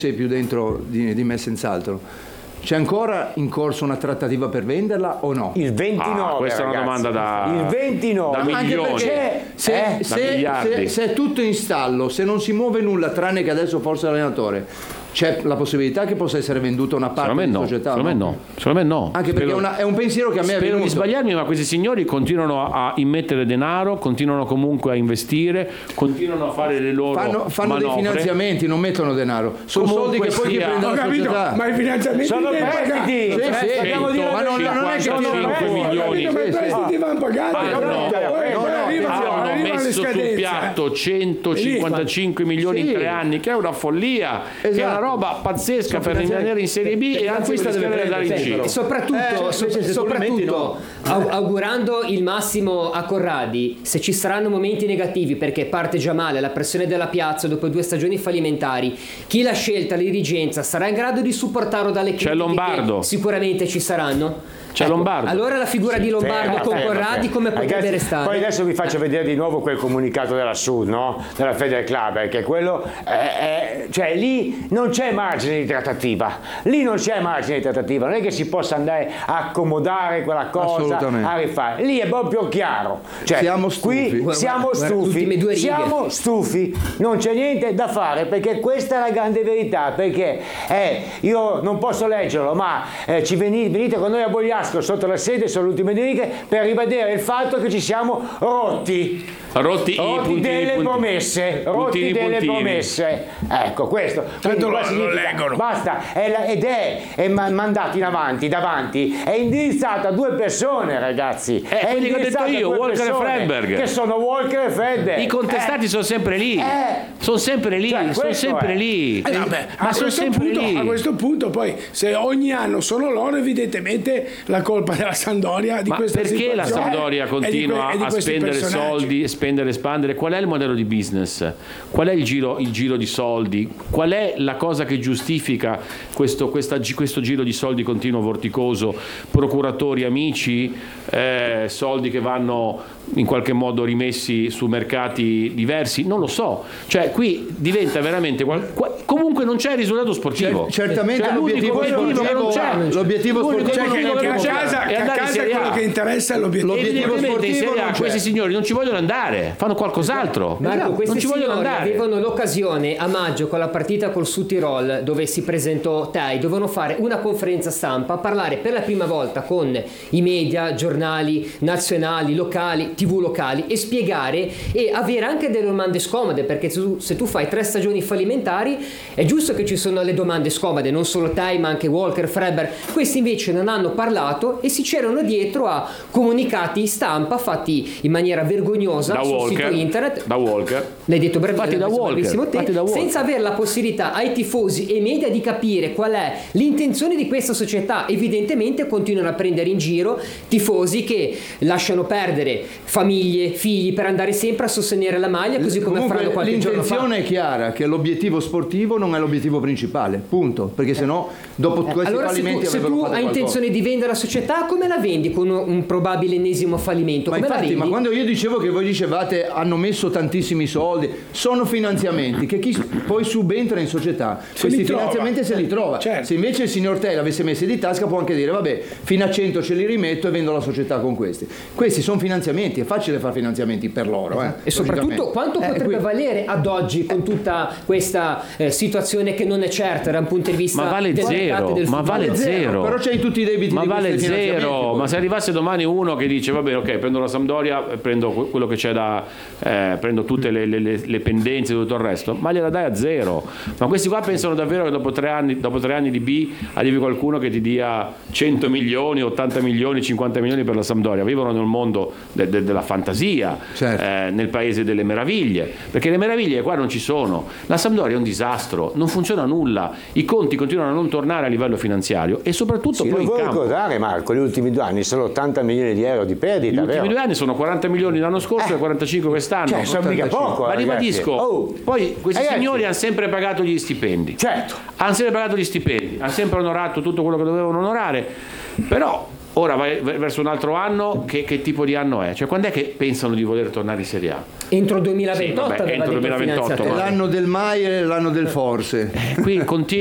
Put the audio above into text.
sei più dentro di me senz'altro. C'è ancora in corso una trattativa per venderla o no? Il 29, questa ragazzi. è una domanda il 29. da milioni. Anche perché se è tutto in stallo, se non si muove nulla tranne che adesso forse l'allenatore, c'è la possibilità che possa essere venduta una parte della società? Secondo me no. Anche perché è un pensiero che a me è venuto. Spero di sbagliarmi, ma questi signori continuano a immettere denaro, continuano comunque a investire, continuano a fare le loro fanno dei finanziamenti, non mettono denaro. Sono soldi che poi prendono la società. Ma i finanziamenti sono prestiti. Ma non è che sono 5 milioni. Ma i prestiti vanno pagati. Hanno messo sul piatto 155 milioni in 3 anni, che è una follia, che è una roba pazzesca per rimanere in Serie B e anzi rischiare di andare in C. E soprattutto augurando il massimo a Corradi, se ci saranno momenti negativi perché parte già male, la pressione della piazza dopo 2 stagioni fallimentari, chi l'ha scelta, la dirigenza, sarà in grado di supportarlo dalle critiche? C'è Lombardo. Che sicuramente ci saranno. C'è Lombardo. Allora la figura di Lombardo con Corradi come potrebbe restare? Poi adesso vi faccio vedere di nuovo quel comunicato della Sud, no? Della Federal Club, perché quello cioè lì non c'è margine di trattativa. Non è che si possa andare a accomodare quella cosa, a rifare. Lì è proprio chiaro. Cioè, siamo stufi. Qui siamo stufi. Non c'è niente da fare, perché questa è la grande verità, perché io non posso leggerlo, ma ci venite con noi a Bogliasco sotto la sede, sono le ultime righe, per ribadire il fatto che ci siamo rotti delle promesse. Ecco questo. Tanto lo leggono. Basta, ed è mandato in avanti, davanti, è indirizzato a 2 persone, ragazzi. Quelli che ho detto io, Walker e Fredberg. Che sono Walker e Fredberg. I contestati sono sempre lì. Sono sempre lì, cioè, sono sempre lì. Ma sono sempre lì. A questo punto poi, se ogni anno sono loro, evidentemente la colpa della Sampdoria di questa situazione. Ma perché la Sampdoria continua a spendere soldi, spendere, espandere? Qual è il modello di business? Qual è il giro di soldi? Qual è la cosa che giustifica questo giro di soldi continuo, vorticoso? Procuratori amici, soldi che vanno in qualche modo rimessi su mercati diversi? Non lo so. Cioè qui diventa veramente comunque non c'è il risultato sportivo. Certamente l'obiettivo sportivo non c'è. A casa quello che interessa è l'obiettivo. Evidentemente in Serie A questi signori non ci vogliono andare, fanno qualcos'altro. Marco, questi non ci vogliono signori andare. avevano l'occasione a maggio con la partita col Südtirol, dove si presentò Tai, dovevano fare una conferenza stampa, parlare per la prima volta con i media, giornali nazionali, locali, TV locali, e spiegare e avere anche delle domande scomode, perché se tu fai 3 stagioni fallimentari è giusto che ci sono le domande scomode, non solo Tai ma anche Walker, Fredberg. Questi invece non hanno parlato e si c'erano dietro a comunicati stampa fatti in maniera vergognosa da sul Walker, sito internet. Da Walker. L'hai detto bravissimo te, senza avere la possibilità ai tifosi e media di capire qual è l'intenzione di questa società. Evidentemente continuano a prendere in giro tifosi che lasciano perdere famiglie, figli per andare sempre a sostenere la maglia, così come faranno qualche giorno fa. L'intenzione è chiara, che l'obiettivo sportivo non è l'obiettivo principale, punto, perché sennò dopo questi allora fallimenti se tu hai intenzione di vendere la società, come la vendi con un probabile ennesimo fallimento? Ma come infatti, la vendi? ma quando io dicevo che voi dicevate hanno messo tantissimi soldi, sono finanziamenti che chi poi subentra in società questi finanziamenti se li trova. Certo. Se invece il signor Tei l'avesse messi di tasca, può anche dire vabbè, fino a 100 ce li rimetto e vendo la società con questi sono finanziamenti, è facile fare finanziamenti per loro, e soprattutto quanto potrebbe valere ad oggi con tutta questa situazione che non è certa da un punto di vista vale zero, però c'hai tutti i debiti ma di vale zero, poi. ma se arrivasse domani uno che dice va bene, ok, prendo la Sampdoria, prendo quello che c'è da prendo tutte le pendenze e tutto il resto, ma gliela dai a zero. Ma questi qua pensano davvero che dopo tre anni di B arrivi qualcuno che ti dia 100 milioni, 80 milioni, 50 milioni per la Sampdoria? Vivono nel mondo della fantasia, certo. Nel paese delle meraviglie, perché le meraviglie qua non ci sono. La Sampdoria è un disastro, non funziona nulla, i conti continuano a non tornare a livello finanziario e soprattutto poi in campo. Devo ricordare, Marco, gli ultimi 2 anni sono 80 milioni di euro di perdita. Gli ultimi 2 anni sono 40 milioni l'anno scorso e 45 quest'anno. Cioè, sono mica poco. Ma ribadisco, poi questi signori hanno sempre pagato gli stipendi. Certo. Hanno sempre pagato gli stipendi, hanno sempre onorato tutto quello che dovevano onorare, però Ora vai verso un altro anno, che tipo di anno è? Cioè quando è che pensano di voler tornare in Serie A? Entro 2028, entro 2028, l'anno del mai e l'anno del forse. Qui